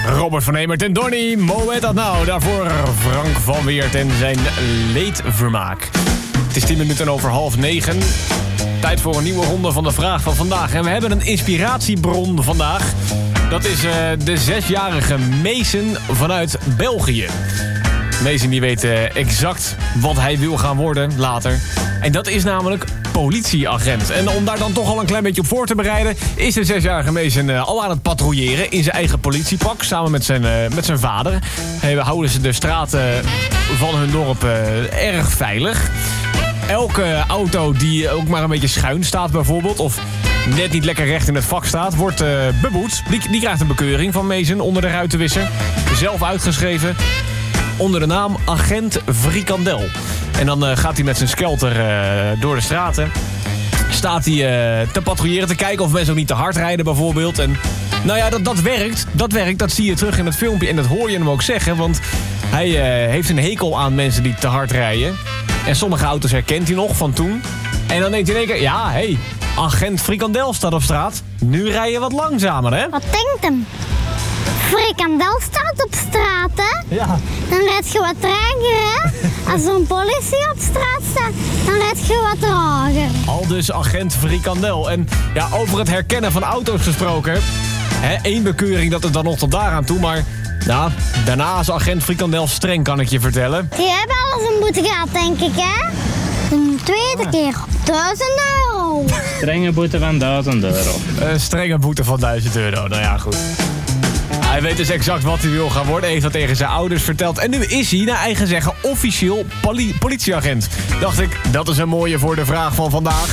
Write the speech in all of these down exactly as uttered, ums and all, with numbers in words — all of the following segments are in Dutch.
Robert van Hemert en Donny, Moet dat nou. Daarvoor Frank van Weert en zijn leedvermaak. Het is tien minuten over half negen. Tijd voor een nieuwe ronde van de vraag van vandaag. En we hebben een inspiratiebron vandaag. Dat is uh, de zesjarige Mason vanuit België. Mason die weet uh, exact wat hij wil gaan worden later. En dat is namelijk politieagent. En om daar dan toch al een klein beetje op voor te bereiden... is de zesjarige Mason uh, al aan het patrouilleren in zijn eigen politiepak... samen met zijn, uh, met zijn vader. Hey, we houden ze de straten van hun dorp uh, erg veilig. Elke auto die ook maar een beetje schuin staat bijvoorbeeld... of net niet lekker recht in het vak staat, wordt uh, beboet. Die, die krijgt een bekeuring van Mason onder de ruitenwisser. Zelf uitgeschreven onder de naam Agent Frikandel. En dan uh, gaat hij met zijn skelter uh, door de straten. Staat hij uh, te patrouilleren, te kijken of mensen ook niet te hard rijden bijvoorbeeld. En nou ja, dat, dat werkt. Dat werkt, dat zie je terug in het filmpje. En dat hoor je hem ook zeggen, want hij uh, heeft een hekel aan mensen die te hard rijden. En sommige auto's herkent hij nog van toen. En dan denkt hij in één keer, ja, hé, hey, Agent Frikandel staat op straat. Nu rij je wat langzamer, hè? Wat denkt hem? Frikandel staat op straat, hè? Ja. Dan rijd je wat trager, hè? Als zo'n politie op straat staat, dan rijd je wat trager. Al dus Agent Frikandel. En ja, over het herkennen van auto's gesproken. Hè, één bekeuring, dat is dan nog tot daaraan toe, maar... Nou, daarna is Agent Frikandel streng, kan ik je vertellen. Die hebben alles een boete gehad, denk ik, hè? De tweede keer duizend euro. Strenge boete van duizend euro. Een strenge boete van duizend euro, nou ja, goed. Hij weet dus exact wat hij wil gaan worden. Heeft dat tegen zijn ouders verteld. En nu is hij, naar eigen zeggen, officieel poli- politieagent. Dacht ik, dat is een mooie voor de vraag van vandaag.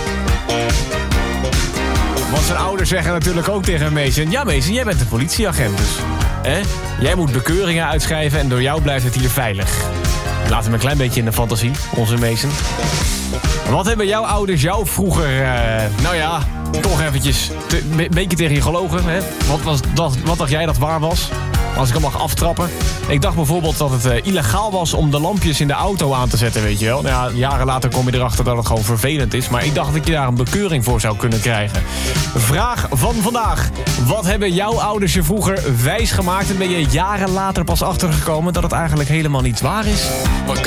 Want zijn ouders zeggen natuurlijk ook tegen Mason... Ja, Mason, jij bent een politieagent, dus... Hè? Jij moet bekeuringen uitschrijven en door jou blijft het hier veilig. Laat hem een klein beetje in de fantasie, onze Mason. Wat hebben jouw ouders jou vroeger... Uh, nou ja, toch eventjes een beetje tegen je gelogen. Hè? Wat, was dat, wat dacht jij dat waar was? Als ik hem mag aftrappen. Ik dacht bijvoorbeeld dat het uh, illegaal was om de lampjes in de auto aan te zetten, weet je wel. Nou ja, jaren later kom je erachter dat het gewoon vervelend is. Maar ik dacht dat je daar een bekeuring voor zou kunnen krijgen. Vraag van vandaag. Wat hebben jouw ouders je vroeger wijs gemaakt en ben je jaren later pas achtergekomen dat het eigenlijk helemaal niet waar is?